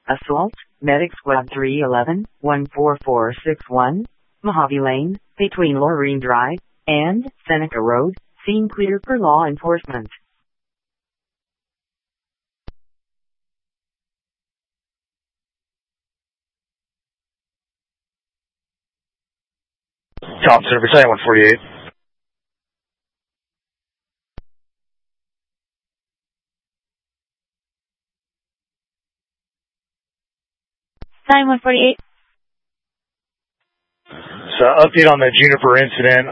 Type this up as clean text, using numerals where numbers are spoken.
Assault, Medic Squad 311, 14461, Mojave Lane, between Lorraine Drive and Seneca Road, scene clear for law enforcement. Thompson, Battalion 148. Battalion 148. So, update on the Juniper incident.